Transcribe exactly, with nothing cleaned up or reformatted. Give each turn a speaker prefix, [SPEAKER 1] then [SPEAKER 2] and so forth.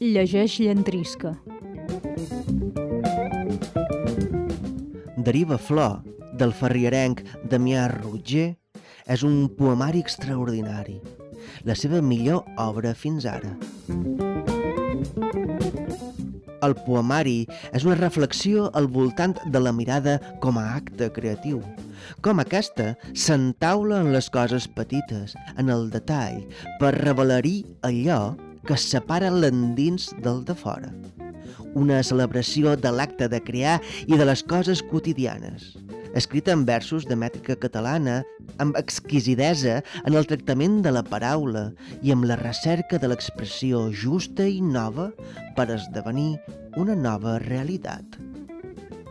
[SPEAKER 1] Llegeix Llentrisca.
[SPEAKER 2] Deriva Flor, del ferriarenc Damià Rotger, és un poemari extraordinari, la seva millor obra fins ara. El poemari és una reflexió al voltant de la mirada com a acte creatiu, com aquesta s'entaula en les coses petites, en el detall, per revelar-hi allò que separa l'endins del de fora. Una celebració de l'acte de crear i de les coses quotidianes, escrita en versos de mètrica catalana, amb exquisidesa en el tractament de la paraula i amb la recerca de l'expressió justa i nova per esdevenir una nova realitat.